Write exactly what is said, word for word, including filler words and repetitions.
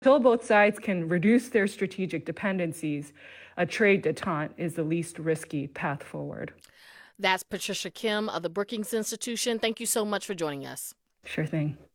Until both sides can reduce their strategic dependencies, a trade détente is the least risky path forward. That's Patricia Kim of the Brookings Institution. Thank you so much for joining us. Sure thing.